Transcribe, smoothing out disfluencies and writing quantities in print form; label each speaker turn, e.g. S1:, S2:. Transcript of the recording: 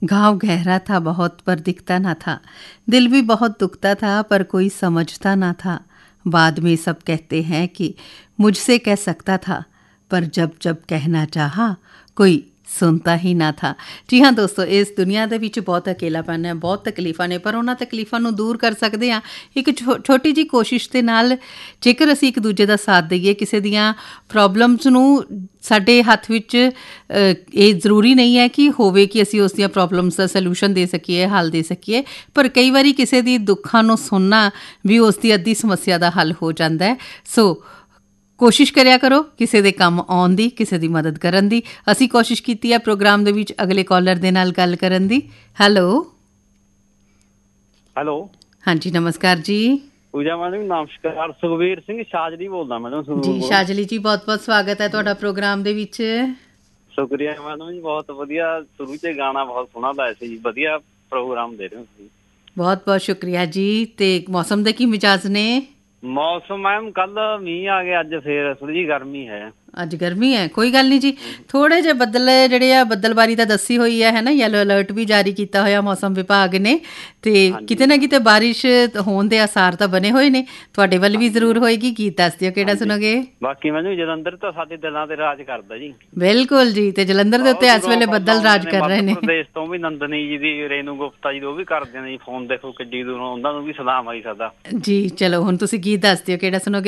S1: घाव गहरा था बहुत पर दिखता ना था, दिल भी बहुत दुखता था पर कोई समझता ना था। बाद में सब कहते हैं कि मुझसे कह सकता था, पर जब जब कहना चाहा कोई ਸੁਣਤਾ ਹੀ ਨਾ ਥਾ। ਜੀ ਹਾਂ ਦੋਸਤੋ, ਇਸ ਦੁਨੀਆ ਦੇ ਵਿੱਚ ਬਹੁਤ ਅਕੇਲਾਪਨ ਹੈ, ਬਹੁਤ ਤਕਲੀਫਾਂ ਨੇ, ਪਰ ਉਹਨਾਂ ਤਕਲੀਫਾਂ ਨੂੰ ਦੂਰ ਕਰ ਸਕਦੇ ਹਾਂ ਇੱਕ ਛੋਟੀ ਜਿਹੀ ਕੋਸ਼ਿਸ਼ ਦੇ ਨਾਲ। ਜੇਕਰ ਅਸੀਂ ਇੱਕ ਦੂਜੇ ਦਾ ਸਾਥ ਦਈਏ, ਕਿਸੇ ਦੀਆਂ ਪ੍ਰੋਬਲਮਸ ਨੂੰ ਸਾਡੇ ਹੱਥ ਵਿੱਚ ਇਹ ਜ਼ਰੂਰੀ ਨਹੀਂ ਹੈ ਕਿ ਹੋਵੇ ਕਿ ਅਸੀਂ ਉਸ ਦੀਆਂ ਪ੍ਰੋਬਲਮਸ ਦਾ ਸਲਿਊਸ਼ਨ ਦੇ ਸਕੀਏ, ਹੱਲ ਦੇ ਸਕੀਏ, ਪਰ ਕਈ ਵਾਰੀ ਕਿਸੇ ਦੀ ਦੁੱਖਾਂ ਨੂੰ ਸੁਣਨਾ ਵੀ ਉਸ ਦੀ ਅੱਧੀ ਸਮੱਸਿਆ ਦਾ ਹੱਲ ਹੋ ਜਾਂਦਾ ਹੈ। ਸੋ ਕੋਸ਼ਿਸ਼ ਕਰਿਆ ਕਰੋ ਕਿਸੇ ਦੇ ਕੰਮ ਆਉਣ ਦੀ, ਕਿਸੇ ਦੀ ਮਦਦ ਕਰਨ ਦੀ। ਅਸੀਂ ਕੋਸ਼ਿਸ਼ ਕੀਤੀ ਹੈ ਪ੍ਰੋਗਰਾਮ ਦੇ ਵਿੱਚ ਅਗਲੇ ਕਾਲਰ ਦੇ ਨਾਲ ਗੱਲ ਕਰਨ ਦੀ। ਹੈਲੋ
S2: ਹੈਲੋ
S1: ਹਾਂਜੀ, ਨਮਸਕਾਰ ਜੀ।
S2: ਪੂਜਾ ਮੈਡਮ ਨਮਸਕਾਰ, ਸੁਖਵੀਰ ਸਿੰਘ ਸ਼ਾਜਲੀ ਬੋਲਦਾ ਮੈਡਮ
S1: ਜੀ। ਸ਼ਾਜਲੀ ਜੀ, ਬਹੁਤ ਬਹੁਤ ਸਵਾਗਤ ਹੈ ਤੁਹਾਡਾ ਪ੍ਰੋਗਰਾਮ ਦੇ ਵਿੱਚ।
S2: ਸ਼ੁਕਰੀਆ ਮੈਡਮ ਜੀ, ਬਹੁਤ ਵਧੀਆ। ਸ਼ੁਰੂ 'ਚ ਗਾਣਾ ਬਹੁਤ ਸੋਹਣਾ ਲਾਇਆ ਸੀ ਜੀ, ਵਧੀਆ ਪ੍ਰੋਗਰਾਮ ਦੇ ਰਹੇ ਹੋ ਤੁਸੀਂ। ਬਹੁਤ
S1: ਬਹੁਤ ਸ਼ੁਕਰੀਆ ਜੀ। ਤੇ ਮੌਸਮ ਦੇ ਕੀ ਮਿਜਾਜ਼ ਨੇ?
S2: ਮੌਸਮ ਮੈਮ ਕੱਲ ਮੀਂਹ ਆ ਗਿਆ, ਅੱਜ ਫੇਰ ਥੋੜੀ ਜਿਹੀ ਗਰਮੀ ਹੈ।
S1: ਅੱਜ ਗਰਮੀ ਹੈ, ਕੋਈ ਗੱਲ ਨਹੀਂ ਜੀ। ਥੋੜ੍ਹੇ ਜਿਹੇ ਬੱਦਲ ਜਿਹੜੇ ਆ, ਬੱਦਲਬਾਰੀ ਤਾਂ ਦੱਸੀ ਹੋਈ ਹੈ ਨਾ, ਯੈਲੋ ਅਲਰਟ ਵੀ ਜਾਰੀ ਕੀਤਾ ਹੋਇਆ ਮੌਸਮ ਵਿਭਾਗ ਨੇ, ਤੇ ਕਿਤੇ ਨਾ ਕਿਤੇ ਬਾਰਿਸ਼ ਹੋਣ ਦੇ ਆਸਾਰ ਤਾਂ ਬਣੇ ਹੋਏ ਨੇ। ਤੁਹਾਡੇ ਵੱਲ ਵੀ ਜ਼ਰੂਰ ਹੋਏਗੀ। ਗੀਤ ਦੱਸ ਦਿਓ ਕਿਹੜਾ ਸੁਣੋਗੇ?
S2: ਬਾਕੀ ਮੈਨੂੰ ਜਲੰਧਰ ਤਾਂ ਸਾਡੇ ਦਿਲਾਂ ਤੇ ਰਾਜ ਕਰਦਾ ਜੀ।
S1: ਬਿਲਕੁਲ ਜੀ। ਤੇ ਜਲੰਧਰ ਦੇ ਉੱਤੇ ਇਸ ਵੇਲੇ ਬੱਦਲ ਰਾਜ ਕਰ ਰਹੇ ਨੇ।
S2: ਪ੍ਰਦੇਸ਼ ਤੋਂ ਵੀ ਨੰਦਨੀ ਜੀ ਦੀ, ਰੇਨੂ ਗੁਪਤਾ ਜੀ, ਉਹ ਵੀ ਕਰਦੇ ਨੇ ਜੀ ਫੋਨ। ਦੇਖੋ ਕਿੱਡੀ ਦੂਰੋਂ, ਉਹਨਾਂ ਨੂੰ ਵੀ ਸਲਾਮ ਆਈ ਸਾਡਾ।
S1: ਜੀ ਚਲੋ, ਹੁਣ ਤੁਸੀਂ ਗੀਤ ਦੱਸ ਦਿਓ ਕਿਹੜਾ ਸੁਣੋਗੇ?